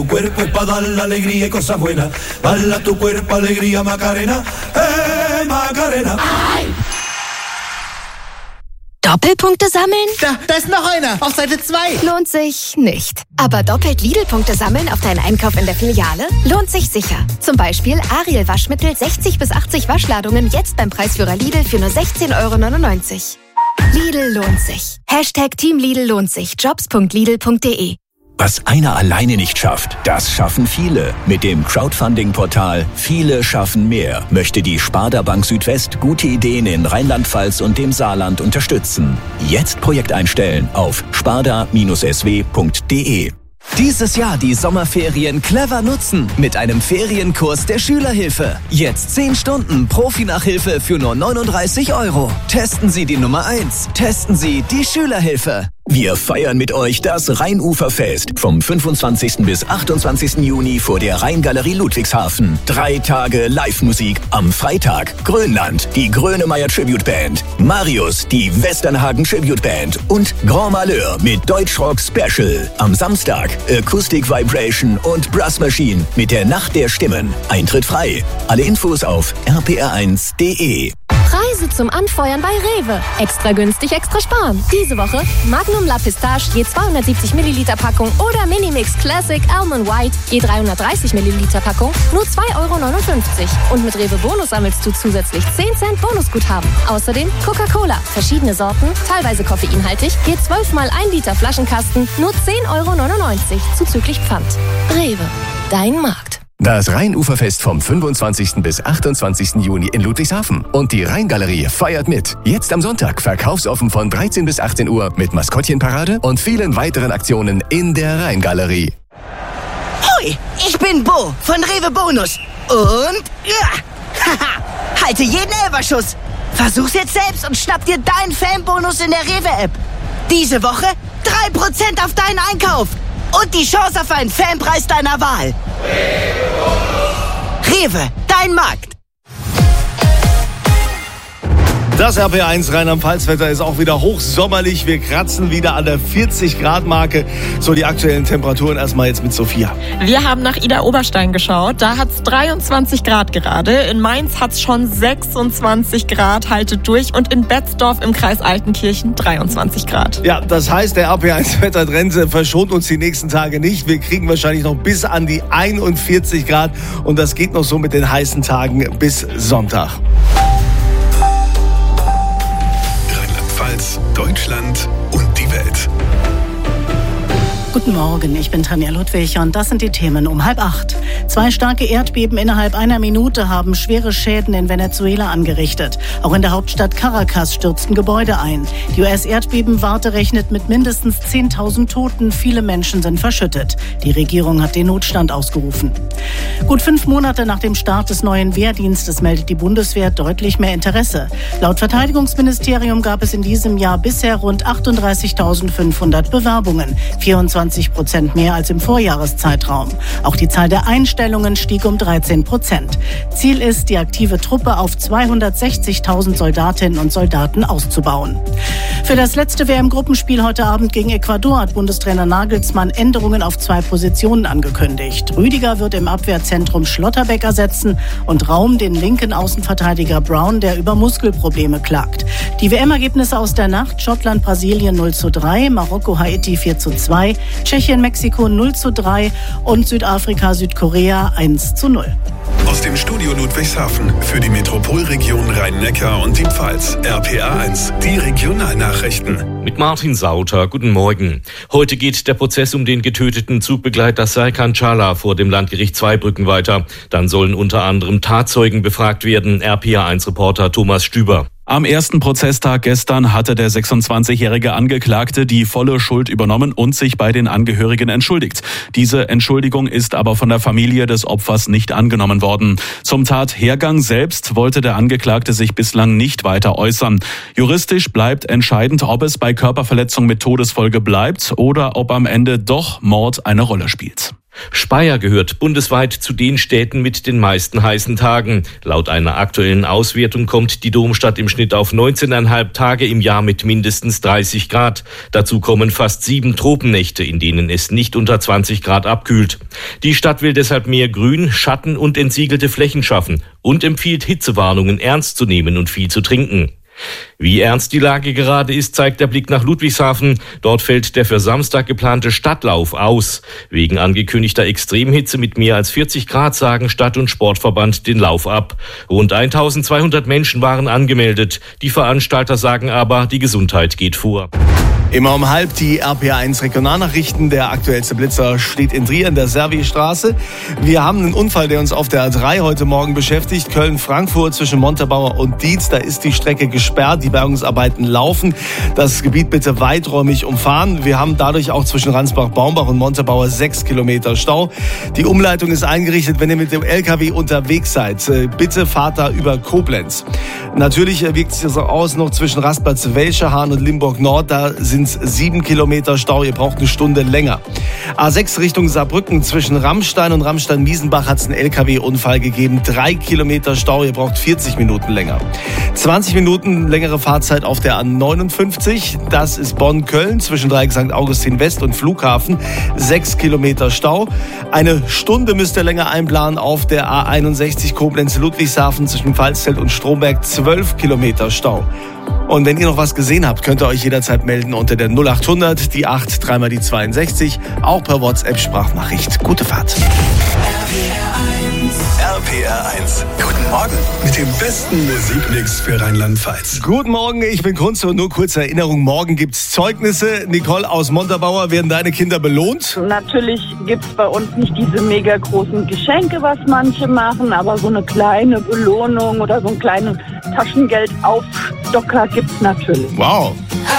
Tu cuerpo es pa' dar la alegría y cosas buenas. Bala tu cuerpo, alegría, Macarena. Macarena. Doppelpunkte sammeln? Da ist noch einer, auf Seite 2. Lohnt sich nicht. Aber doppelt Lidl-Punkte sammeln auf deinen Einkauf in der Filiale? Lohnt sich sicher. Zum Beispiel Ariel Waschmittel 60 bis 80 Waschladungen jetzt beim Preisführer Lidl für nur 16,99 €. Lidl lohnt sich. Team Lidl lohnt sich. Jobs.lidl.de. Was einer alleine nicht schafft, das schaffen viele. Mit dem Crowdfunding-Portal Viele schaffen mehr möchte die Sparda Bank Südwest gute Ideen in Rheinland-Pfalz und dem Saarland unterstützen. Jetzt Projekt einstellen auf sparda-sw.de. Dieses Jahr die Sommerferien clever nutzen mit einem Ferienkurs der Schülerhilfe. Jetzt 10 Stunden Profi-Nachhilfe für nur 39 €. Testen Sie die Nummer 1. Testen Sie die Schülerhilfe. Wir feiern mit euch das Rheinuferfest vom 25. bis 28. Juni vor der Rheingalerie Ludwigshafen. 3 Tage Live-Musik. Am Freitag Grönland, die Grönemeyer Tribute Band, Marius, die Westernhagen Tribute Band und Grand Malheur mit Deutschrock Special. Am Samstag Acoustic Vibration und Brass Machine mit der Nacht der Stimmen. Eintritt frei. Alle Infos auf rpr1.de. Preise zum Anfeuern bei Rewe. Extra günstig, extra sparen. Diese Woche Magnum La Pistache je 270 Milliliter Packung oder Minimix Classic Almond White je 330 Milliliter Packung nur 2,59 €. Und mit Rewe Bonus sammelst du zusätzlich 10 Cent Bonusguthaben. Außerdem Coca-Cola, verschiedene Sorten, teilweise koffeinhaltig, je 12 mal 1 Liter Flaschenkasten nur 10,99 € zuzüglich Pfand. Rewe, dein Markt. Das Rheinuferfest vom 25. bis 28. Juni in Ludwigshafen. Und die Rheingalerie feiert mit. Jetzt am Sonntag verkaufsoffen von 13 bis 18 Uhr mit Maskottchenparade und vielen weiteren Aktionen in der Rheingalerie. Hoi, ich bin Bo von Rewe Bonus. Und haha, halte jeden Elferschuss. Versuch's jetzt selbst und schnapp dir deinen Fanbonus in der Rewe-App. Diese Woche 3% auf deinen Einkauf. Und die Chance auf einen Fanpreis deiner Wahl. Rewe, dein Markt. Das RPR1 Rheinland-Pfalz-Wetter ist auch wieder hochsommerlich. Wir kratzen wieder an der 40-Grad-Marke. So, die aktuellen Temperaturen erstmal jetzt mit Sophia. Wir haben nach Idar-Oberstein geschaut. Da hat es 23 Grad gerade. In Mainz hat es schon 26 Grad. Haltet durch. Und in Betzdorf im Kreis Altenkirchen 23 Grad. Ja, das heißt, der RPR1-Wettertrend verschont uns die nächsten Tage nicht. Wir kriegen wahrscheinlich noch bis an die 41 Grad. Und das geht noch so mit den heißen Tagen bis Sonntag. Deutschland und die Welt. Guten Morgen, ich bin Tanja Ludwig und das sind die Themen um 7:30. 2 starke Erdbeben innerhalb einer Minute haben schwere Schäden in Venezuela angerichtet. Auch in der Hauptstadt Caracas stürzten Gebäude ein. Die US-Erdbebenwarte rechnet mit mindestens 10.000 Toten. Viele Menschen sind verschüttet. Die Regierung hat den Notstand ausgerufen. Gut 5 Monate nach dem Start des neuen Wehrdienstes meldet die Bundeswehr deutlich mehr Interesse. Laut Verteidigungsministerium gab es in diesem Jahr bisher rund 38.500 Bewerbungen. 24% mehr als im Vorjahreszeitraum. Auch die Zahl der Einstellungen stieg um 13%. Ziel ist, die aktive Truppe auf 260.000 Soldatinnen und Soldaten auszubauen. Für das letzte WM-Gruppenspiel heute Abend gegen Ecuador hat Bundestrainer Nagelsmann Änderungen auf 2 Positionen angekündigt. Rüdiger wird im Abwehrzentrum Schlotterbeck ersetzen und Raum den linken Außenverteidiger Brown, der über Muskelprobleme klagt. Die WM-Ergebnisse aus der Nacht: Schottland, Brasilien 0:3, Marokko, Haiti 4:2, Tschechien, Mexiko 0:3 und Südafrika, Südkorea 1:0. Aus dem Studio Ludwigshafen für die Metropolregion Rhein-Neckar und die Pfalz. RPR1, die Regionalnachrichten. Mit Martin Sauter, guten Morgen. Heute geht der Prozess um den getöteten Zugbegleiter Serkan Çağlar vor dem Landgericht Zweibrücken weiter. Dann sollen unter anderem Tatzeugen befragt werden. RPR1-Reporter Thomas Stüber. Am ersten Prozesstag gestern hatte der 26-jährige Angeklagte die volle Schuld übernommen und sich bei den Angehörigen entschuldigt. Diese Entschuldigung ist aber von der Familie des Opfers nicht angenommen worden. Zum Tathergang selbst wollte der Angeklagte sich bislang nicht weiter äußern. Juristisch bleibt entscheidend, ob es bei Körperverletzung mit Todesfolge bleibt oder ob am Ende doch Mord eine Rolle spielt. Speyer gehört bundesweit zu den Städten mit den meisten heißen Tagen. Laut einer aktuellen Auswertung kommt die Domstadt im Schnitt auf 19,5 Tage im Jahr mit mindestens 30 Grad. Dazu kommen fast 7 Tropennächte, in denen es nicht unter 20 Grad abkühlt. Die Stadt will deshalb mehr Grün, Schatten und entsiegelte Flächen schaffen und empfiehlt, Hitzewarnungen ernst zu nehmen und viel zu trinken. Wie ernst die Lage gerade ist, zeigt der Blick nach Ludwigshafen. Dort fällt der für Samstag geplante Stadtlauf aus. Wegen angekündigter Extremhitze mit mehr als 40 Grad sagen Stadt- und Sportverband den Lauf ab. Rund 1200 Menschen waren angemeldet. Die Veranstalter sagen aber, die Gesundheit geht vor. Immer um 12 die RPA1 Regionalnachrichten. Der aktuellste Blitzer steht in Trier in der Servistraße. Wir haben einen Unfall, der uns auf der A3 heute Morgen beschäftigt. Köln-Frankfurt zwischen Montabaur und Dietz. Da ist die Strecke gesperrt. Die Bergungsarbeiten laufen. Das Gebiet bitte weiträumig umfahren. Wir haben dadurch auch zwischen Ransbach-Baumbach und Montabaur 6 Kilometer Stau. Die Umleitung ist eingerichtet, wenn ihr mit dem LKW unterwegs seid. Bitte fahrt da über Koblenz. Natürlich wirkt sich das auch aus noch zwischen Rastplatz-Welschehahn und Limburg-Nord. Da sind 7 Kilometer Stau, ihr braucht eine Stunde länger. A6 Richtung Saarbrücken zwischen Rammstein und Rammstein-Miesenbach hat es einen LKW-Unfall gegeben. 3 Kilometer Stau, ihr braucht 40 Minuten länger. 20 Minuten längere Fahrzeit auf der A59. Das ist Bonn-Köln zwischen Dreieck St. Augustin West und Flughafen. 6 Kilometer Stau. Eine Stunde müsst ihr länger einplanen auf der A61 Koblenz-Ludwigshafen zwischen Pfalzfeld und Stromberg. 12 Kilometer Stau. Und wenn ihr noch was gesehen habt, könnt ihr euch jederzeit melden unter der 0800, die 8, dreimal die 62, auch per WhatsApp-Sprachnachricht. Gute Fahrt. RPR1. Guten Morgen mit dem besten Musikmix für Rheinland-Pfalz. Guten Morgen, ich bin Kunze und nur kurze Erinnerung, morgen gibt's Zeugnisse. Nicole aus Montabaur, werden deine Kinder belohnt? Natürlich gibt's bei uns nicht diese mega großen Geschenke, was manche machen, aber so eine kleine Belohnung oder so einen kleinen Taschengeldaufstocker gibt's natürlich. Wow.